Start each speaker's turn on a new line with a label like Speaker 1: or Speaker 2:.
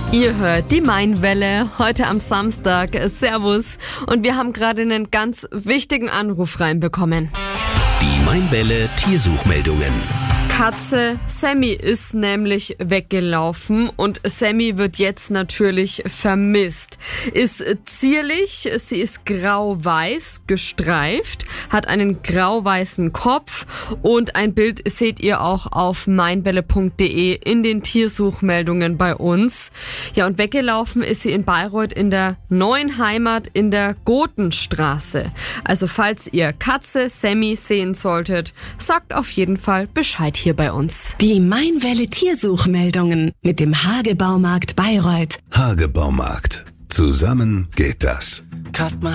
Speaker 1: Ihr hört die Mainwelle heute am Samstag. Servus. Und wir haben gerade einen ganz wichtigen Anruf reinbekommen.
Speaker 2: Die Mainwelle Tiersuchmeldungen.
Speaker 1: Katze Sammy ist nämlich weggelaufen und Sammy wird jetzt natürlich vermisst. Ist zierlich, sie ist grau-weiß gestreift, hat einen grau-weißen Kopf und ein Bild seht ihr auch auf mainwelle.de in den Tiersuchmeldungen bei uns. Ja, und weggelaufen ist sie in Bayreuth in der neuen Heimat in der Gotenstraße. Also falls ihr Katze Sammy sehen solltet, sagt auf jeden Fall Bescheid hier bei uns.
Speaker 3: Die Mainwelle Tiersuchmeldungen mit dem Hagebaumarkt Bayreuth.
Speaker 2: Hagebaumarkt. Zusammen geht das.